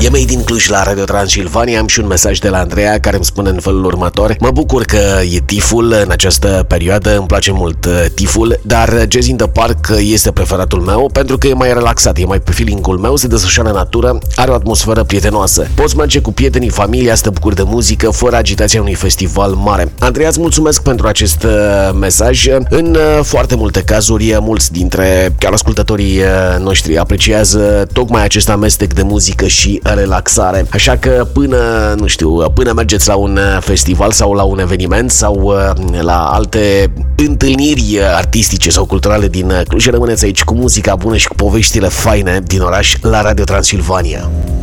E Made in Cluj la Radio Transilvania. Am și un mesaj de la Andreea care îmi spune în felul următor: mă bucur că e tiful în această perioadă, îmi place mult tiful, dar Jazz in the Park este preferatul meu pentru că e mai relaxat, e mai pe feeling-ul meu, se desfășoară în natură, are o atmosferă prietenoasă. Poți merge cu prietenii, familia, să te bucuri de muzică fără agitația unui festival mare. Andreea, îți mulțumesc pentru acest mesaj. În foarte multe cazuri, mulți dintre chiar ascultătorii noștri apreciază tocmai acest amestec de muzică și relaxare. Așa că până mergeți la un festival sau la un eveniment sau la alte întâlniri artistice sau culturale din Cluj, rămâneți aici cu muzica bună și cu poveștile faine din oraș la Radio Transilvania.